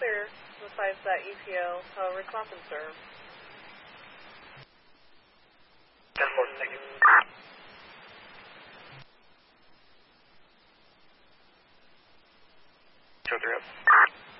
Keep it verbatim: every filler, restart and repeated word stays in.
clear besides that E T L, however, it's not been served. ten four, thank you. Choker up.